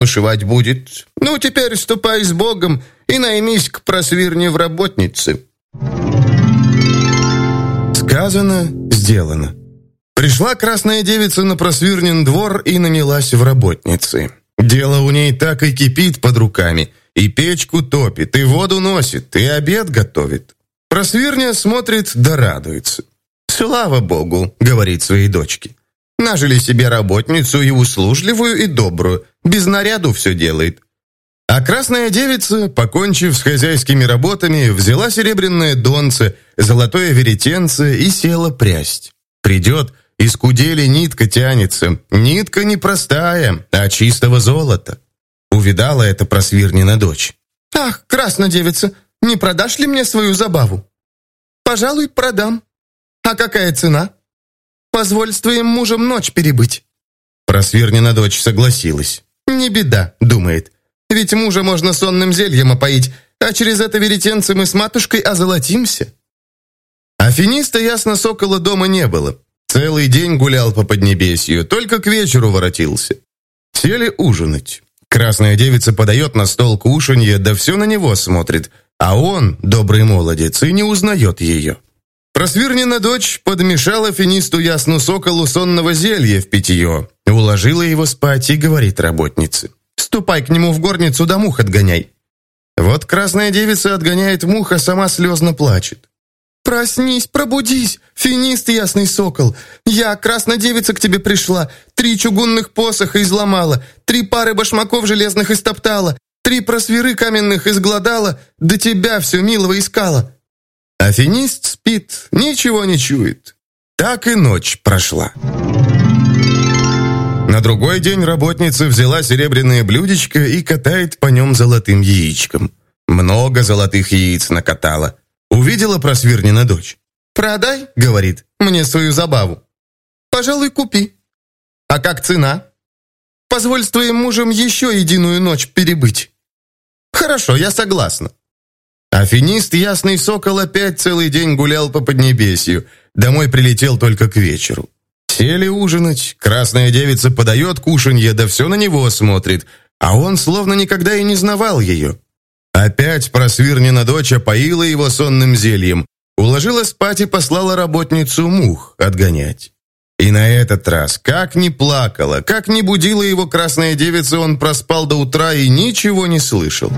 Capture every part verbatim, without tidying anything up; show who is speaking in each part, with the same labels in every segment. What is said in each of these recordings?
Speaker 1: вышивать будет. Ну, теперь ступай с Богом и наймись к просвирне в работнице». Сказано, сделано. Пришла красная девица на просвирнин двор и нанялась в работницы. Дело у ней так и кипит под руками. И печку топит, и воду носит, и обед готовит. Просвирня смотрит да радуется. «Слава Богу», — говорит своей дочке. «Нажили себе работницу и услужливую, и добрую. Без наряду все делает». А красная девица, покончив с хозяйскими работами, взяла серебряное донце, золотое веретенце и села прясть. Придет, из кудели нитка тянется. Нитка не простая, а чистого золота. Увидала это просвирнина дочь. «Ах, красная девица, не продашь ли мне свою забаву?» «Пожалуй, продам. А какая цена?» «Позволь с твоим мужем ночь перебыть». Просвирнина дочь согласилась. «Не беда», — думает, «ведь мужа можно сонным зельем опоить, а через это веретенце мы с матушкой озолотимся». Афиниста ясно сокола дома не было. Целый день гулял по Поднебесью, только к вечеру воротился. Сели ужинать. Красная девица подает на стол кушанье, да все на него смотрит, а он, добрый молодец, и не узнает ее. Просвирнина дочь подмешала Финисту ясну соколу сонного зелья в питье, уложила его спать и говорит работнице: «Ступай к нему в горницу да мух отгоняй». Вот красная девица отгоняет мух, а сама слезно плачет. «Проснись, пробудись, Финист ясный сокол. Я, красная девица, к тебе пришла, три чугунных посоха изломала, три пары башмаков железных истоптала, три просвиры каменных изгладала, до тебя все милого искала». А Финист спит, ничего не чует. Так и ночь прошла. На другой день работница взяла серебряное блюдечко и катает по нем золотым яичком. Много золотых яиц накатала. Увидела просвирнина дочь. «Продай, — говорит, — мне свою забаву». «Пожалуй, купи». «А как цена?» «Позволь с твоим мужем еще единую ночь перебыть». «Хорошо, я согласна». А Финист ясный сокол опять целый день гулял по Поднебесью. Домой прилетел только к вечеру. Сели ужинать, красная девица подает кушанье, да все на него смотрит, а он словно никогда и не знавал ее. Опять просвирнина дочь опоила его сонным зельем, уложила спать и послала работницу мух отгонять. И на этот раз, как ни плакала, как ни будила его красная девица, он проспал до утра и ничего не слышал.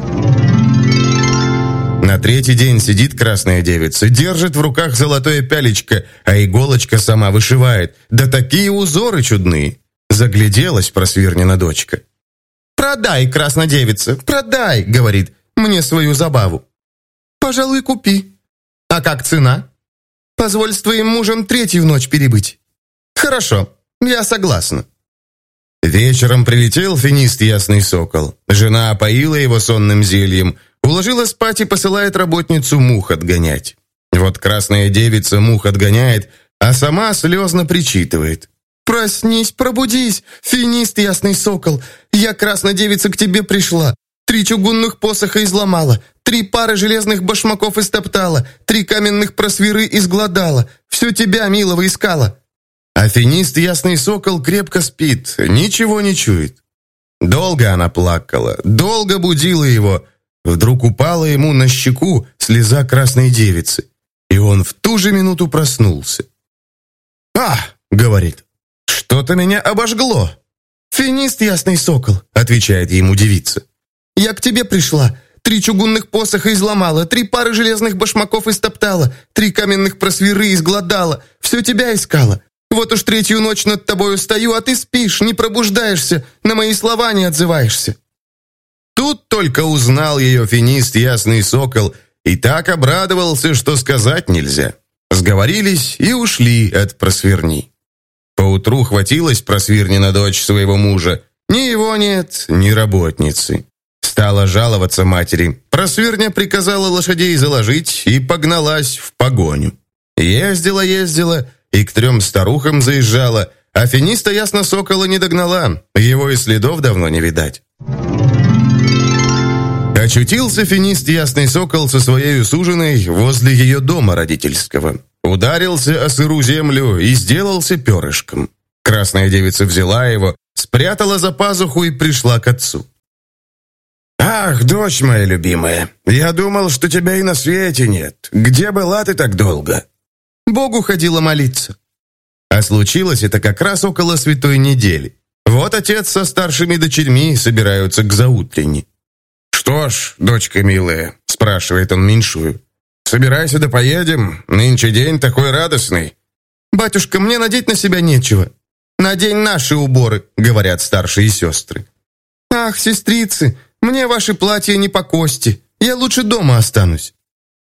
Speaker 1: На третий день сидит красная девица, держит в руках золотое пялечко, а иголочка сама вышивает. Да такие узоры чудные! Загляделась просвирнина дочка. «Продай, красная девица, продай, — говорит, — мне свою забаву». «Пожалуй, купи». «А как цена?» «Позволь с твоим мужем третью ночь перебыть». «Хорошо, я согласна». Вечером прилетел Финист ясный сокол. Жена опоила его сонным зельем, уложила спать и посылает работницу мух отгонять. Вот красная девица мух отгоняет, а сама слезно причитывает. «Проснись, пробудись, Финист ясный сокол. Я, красная девица, к тебе пришла. Три чугунных посоха изломала, три пары железных башмаков истоптала, три каменных просвиры изгладала. Все тебя, милого, искала». А Финист ясный сокол крепко спит, ничего не чует. Долго она плакала, долго будила его. Вдруг упала ему на щеку слеза красной девицы, и он в ту же минуту проснулся. «А!» — говорит, — «что-то меня обожгло». «Финист ясный сокол», — отвечает ему девица. «Я к тебе пришла, три чугунных посоха изломала, три пары железных башмаков истоптала, три каменных просвиры изгладала, все тебя искала. Вот уж третью ночь над тобою стою, а ты спишь, не пробуждаешься, на мои слова не отзываешься». Тут только узнал ее Финист ясный сокол и так обрадовался, что сказать нельзя. Сговорились и ушли от просвирни. Поутру хватилась просвирнина дочь своего мужа. Ни его нет, ни работницы. Стала жаловаться матери. Просвирня приказала лошадей заложить и погналась в погоню. Ездила-ездила и к трем старухам заезжала, а Финиста ясно сокола не догнала, его и следов давно не видать. Очутился Финист ясный сокол со своей суженой возле ее дома родительского. Ударился о сыру землю и сделался перышком. Красная девица взяла его, спрятала за пазуху и пришла к отцу. «Ах, дочь моя любимая, я думал, что тебя и на свете нет. Где была ты так долго?»
Speaker 2: «Богу ходила молиться».
Speaker 1: А случилось это как раз около святой недели. Вот отец со старшими дочерьми собираются к заутренне. «Что ж, дочка милая», — спрашивает он меньшую, «собирайся да поедем, нынче день такой радостный».
Speaker 2: «Батюшка, мне надеть на себя нечего». «Надень наши уборы», — говорят старшие сестры. «Ах, сестрицы, мне ваши платья не по кости, я лучше дома останусь».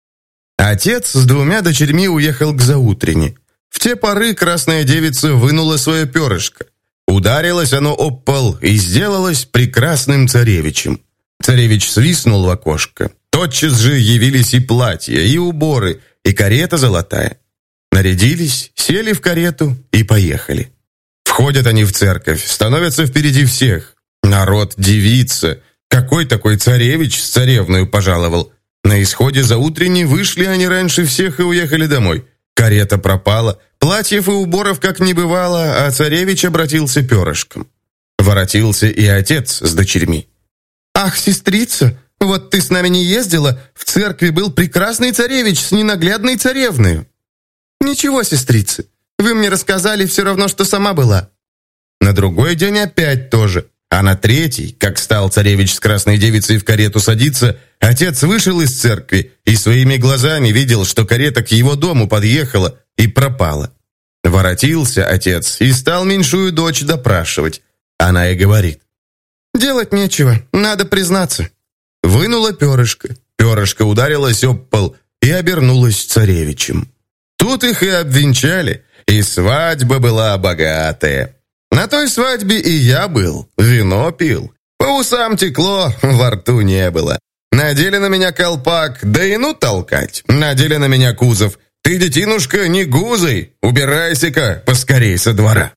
Speaker 1: Отец с двумя дочерьми уехал к заутрене. В те поры красная девица вынула свое перышко. Ударилось оно об пол и сделалось прекрасным царевичем. Царевич свистнул в окошко. Тотчас же явились и платья, и уборы, и карета золотая. Нарядились, сели в карету и поехали. Входят они в церковь, становятся впереди всех. Народ дивится. Какой такой царевич с царевною пожаловал? На исходе заутренней вышли они раньше всех и уехали домой. Карета пропала, платьев и уборов как не бывало, а царевич обратился перышком. Воротился и отец с дочерьми.
Speaker 2: «Ах, сестрица, вот ты с нами не ездила, в церкви был прекрасный царевич с ненаглядной царевною». «Ничего, сестрицы, вы мне рассказали все равно, что сама была».
Speaker 1: На другой день опять тоже. А на третий, как стал царевич с красной девицей в карету садиться, отец вышел из церкви и своими глазами видел, что карета к его дому подъехала и пропала. Воротился отец и стал меньшую дочь допрашивать. Она и говорит:
Speaker 2: «Делать нечего, надо признаться».
Speaker 1: Вынула перышко. Перышко ударилось об пол и обернулось царевичем. Тут их и обвенчали, и свадьба была богатая. На той свадьбе и я был, вино пил. По усам текло, во рту не было. Надели на меня колпак, да и ну толкать. Надели на меня кузов. Ты, детинушка, не гузой, убирайся-ка поскорей со двора.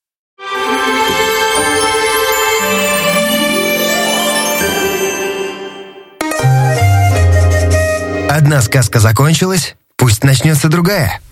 Speaker 3: Одна сказка закончилась, пусть начнется другая.